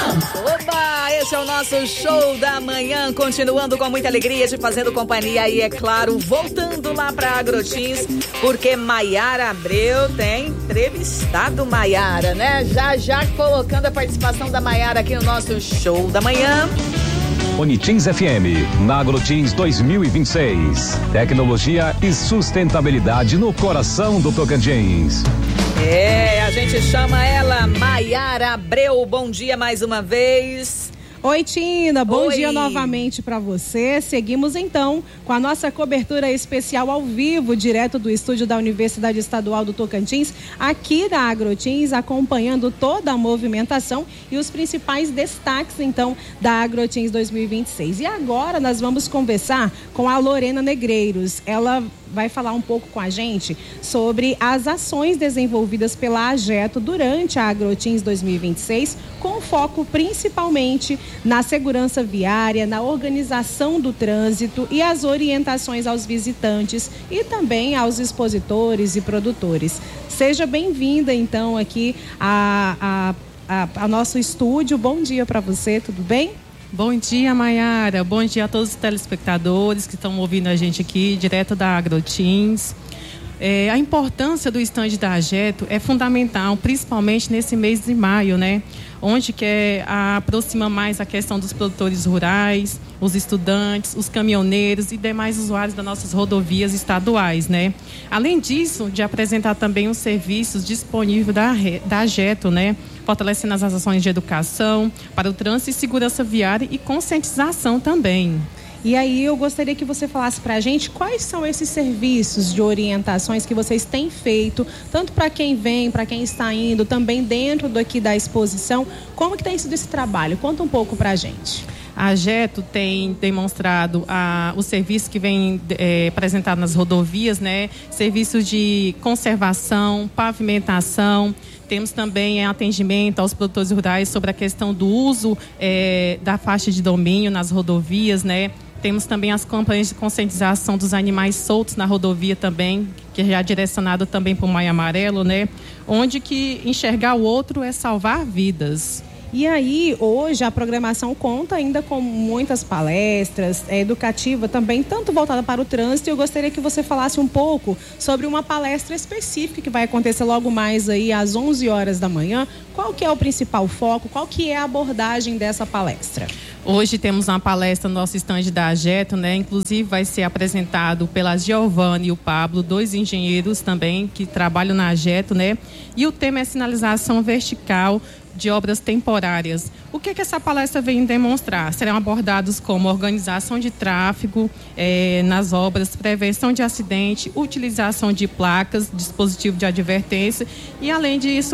Oba, esse é o nosso show da manhã, continuando com muita alegria, te fazendo companhia e, é claro, voltando lá para Agrotins, porque Maiara Abreu tem entrevistado Maiara, né? Já colocando a participação da Maiara aqui no nosso show da manhã. Unitins FM, na Agrotins 2026. Tecnologia e sustentabilidade no coração do Tocantins. A gente chama ela Maiara Abreu. Bom dia mais uma vez. Oi, Tina, bom dia novamente para você. Seguimos então com a nossa cobertura especial ao vivo, direto do estúdio da Universidade Estadual do Tocantins, aqui da Agrotins, acompanhando toda a movimentação e os principais destaques então da Agrotins 2026. E agora nós vamos conversar com a Lorena Negreiros. Ela vai falar um pouco com a gente sobre as ações desenvolvidas pela AGETO durante a Agrotins 2026, com foco principalmente na segurança viária, na organização do trânsito e as orientações aos visitantes e também aos expositores e produtores. Seja bem-vinda então aqui a nosso estúdio. Bom dia para você, tudo bem? Bom dia, Maiara. Bom dia a todos os telespectadores que estão ouvindo a gente aqui, direto da Agrotins. A importância do estande da AGETO é fundamental, principalmente nesse mês de maio, né? Onde aproxima mais a questão dos produtores rurais, os estudantes, os caminhoneiros e demais usuários das nossas rodovias estaduais, né? Além disso, de apresentar também os serviços disponíveis da AGETO, né? Fortalecendo as ações de educação para o trânsito e segurança viária e conscientização também. E aí eu gostaria que você falasse para a gente quais são esses serviços de orientações que vocês têm feito, tanto para quem vem, para quem está indo, também dentro daqui da exposição. Como que tem sido esse trabalho? Conta um pouco para a gente. A AGETO tem demonstrado os serviços que vem apresentado nas rodovias, né? Serviços de conservação, pavimentação. Temos também atendimento aos produtores rurais sobre a questão do uso da faixa de domínio nas rodovias, né? Temos também as campanhas de conscientização dos animais soltos na rodovia também, que já é direcionado também para o Maio Amarelo, né? Onde que enxergar o outro é salvar vidas. E aí, hoje, a programação conta ainda com muitas palestras, educativa também, tanto voltada para o trânsito. Eu gostaria que você falasse um pouco sobre uma palestra específica que vai acontecer logo mais aí às 11 horas da manhã. Qual que é o principal foco? Qual que é a abordagem dessa palestra? Hoje temos uma palestra no nosso estande da AGETO, né? Inclusive vai ser apresentado pela Giovanni e o Pablo, dois engenheiros também que trabalham na AGETO, né? E o tema é sinalização vertical de obras temporárias. O que essa palestra vem demonstrar? Serão abordados como organização de tráfego nas obras, prevenção de acidente, utilização de placas, dispositivo de advertência e, além disso,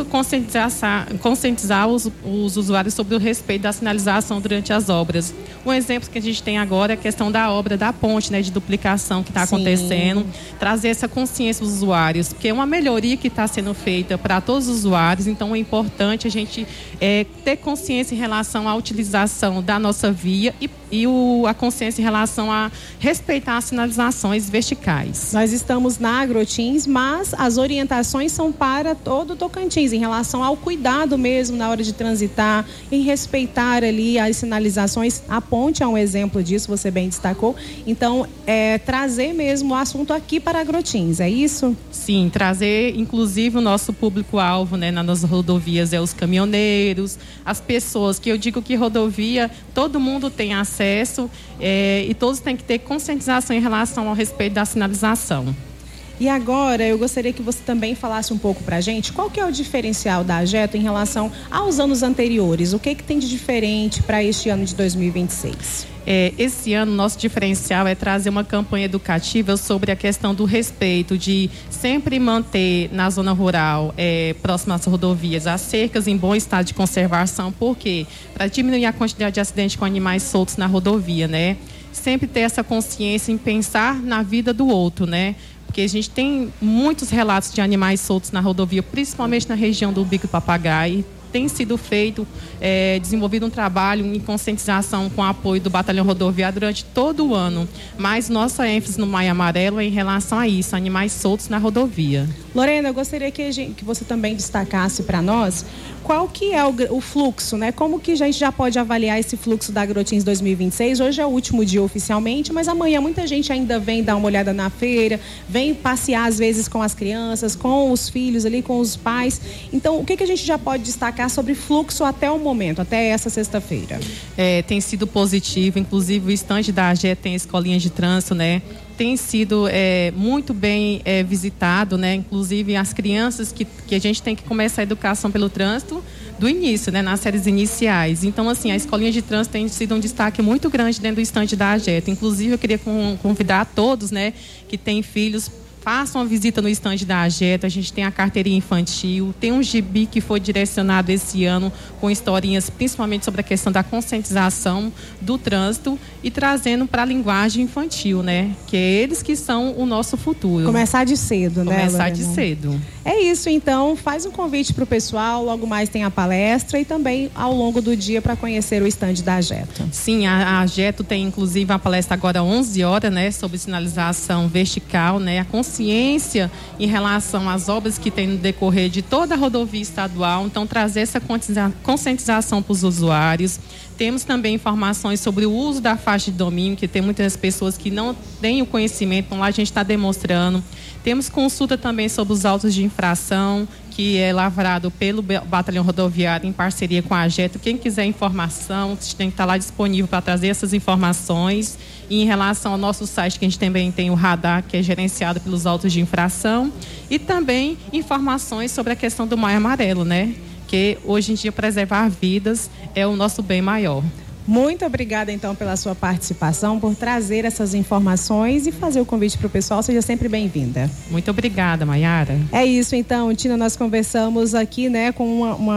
conscientizar os usuários sobre o respeito da sinalização durante as obras. Um exemplo que a gente tem agora é a questão da obra da ponte, né, de duplicação que está acontecendo, trazer essa consciência dos usuários, porque é uma melhoria que está sendo feita para todos os usuários, então é importante a gente ter consciência em relação à utilização da nossa via e a consciência em relação a respeitar as sinalizações verticais. Nós estamos na Agrotins, mas as orientações são para todo o Tocantins, em relação ao cuidado mesmo na hora de transitar, em respeitar ali as sinalizações. A ponte é um exemplo disso, você bem destacou. Então, trazer mesmo o assunto aqui para Agrotins, é isso? Sim, trazer inclusive o nosso público-alvo, né, nas rodovias, os caminhoneiros, as pessoas, que eu digo que rodovia, todo mundo tem acesso e todos têm que ter conscientização em relação ao respeito da sinalização. E agora eu gostaria que você também falasse um pouco para a gente qual que é o diferencial da AGETO em relação aos anos anteriores. O que tem de diferente para este ano de 2026? Esse ano, nosso diferencial é trazer uma campanha educativa sobre a questão do respeito, de sempre manter na zona rural, próximo às rodovias, as cercas em bom estado de conservação. Por quê? Para diminuir a quantidade de acidentes com animais soltos na rodovia, né? Sempre ter essa consciência em pensar na vida do outro, né? Porque a gente tem muitos relatos de animais soltos na rodovia, principalmente na região do Bico do Papagaio. Tem sido feito, desenvolvido um trabalho em conscientização com o apoio do Batalhão Rodoviário durante todo o ano. Mas nossa ênfase no Maio Amarelo é em relação a isso, animais soltos na rodovia. Lorena, eu gostaria que você também destacasse para nós qual que é o fluxo, né? Como que a gente já pode avaliar esse fluxo da Agrotins 2026? Hoje é o último dia oficialmente, mas amanhã muita gente ainda vem dar uma olhada na feira, vem passear às vezes com as crianças, com os filhos ali, com os pais. Então, o que a gente já pode destacar sobre fluxo até o momento, até essa sexta-feira? Tem sido positivo, inclusive o estande da AGE tem escolinhas de trânsito, né? Tem sido muito bem visitado, né? Inclusive as crianças que a gente tem que começar a educação pelo trânsito do início, né? Nas séries iniciais. Então, assim, a escolinha de trânsito tem sido um destaque muito grande dentro do estande da AGET. Inclusive, eu queria convidar a todos, né, que têm filhos, façam uma visita no estande da AGET. A gente tem a carteirinha infantil, tem um gibi que foi direcionado esse ano com historinhas, principalmente sobre a questão da conscientização do trânsito e trazendo para a linguagem infantil, né? Que é eles que são o nosso futuro. Começar de cedo, né, Começar Lorena? de cedo. É isso, então, faz um convite para o pessoal, logo mais tem a palestra e também ao longo do dia para conhecer o estande da AGETO. Sim, a AGETO tem inclusive a palestra agora às 11 horas, né, sobre sinalização vertical, né, a consciência em relação às obras que tem no decorrer de toda a rodovia estadual, então trazer essa conscientização para os usuários. Temos também informações sobre o uso da faixa de domínio, que tem muitas pessoas que não têm o conhecimento, então lá a gente está demonstrando. Temos consulta também sobre os autos de infração, que é lavrado pelo Batalhão Rodoviário em parceria com a AGETO. Quem quiser informação, tem que estar lá disponível para trazer essas informações. E em relação ao nosso site, que a gente também tem o radar, que é gerenciado pelos autos de infração. E também informações sobre a questão do Maio Amarelo, né? Que hoje em dia preservar vidas é o nosso bem maior. Muito obrigada, então, pela sua participação, por trazer essas informações e fazer o convite para o pessoal. Seja sempre bem-vinda. Muito obrigada, Maiara. É isso, então, Tina, nós conversamos aqui, né, com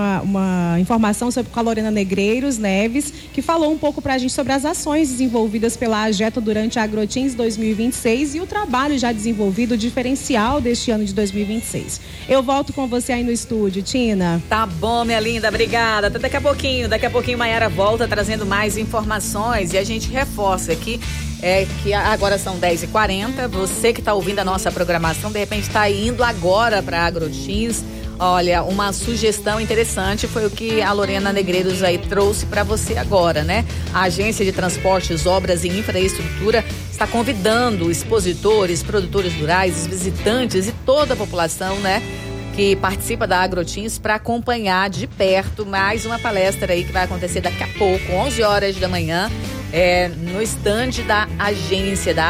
uma informação com a Lorena Negreiros Neves, que falou um pouco para a gente sobre as ações desenvolvidas pela AGETO durante a Agrotins 2026 e o trabalho já desenvolvido, o diferencial deste ano de 2026. Eu volto com você aí no estúdio, Tina. Tá bom, minha linda, obrigada. Até daqui a pouquinho Maiara volta trazendo mais informações e a gente reforça aqui que agora são 10h40. Você que está ouvindo a nossa programação, de repente está indo agora para a Agrotins. Olha, uma sugestão interessante foi o que a Lorena Negreiros aí trouxe para você agora, né? A Agência de Transportes, Obras e Infraestrutura está convidando expositores, produtores rurais, visitantes e toda a população, né, que participa da Agrotins para acompanhar de perto mais uma palestra aí que vai acontecer daqui a pouco, 11 horas da manhã, no estande da agência da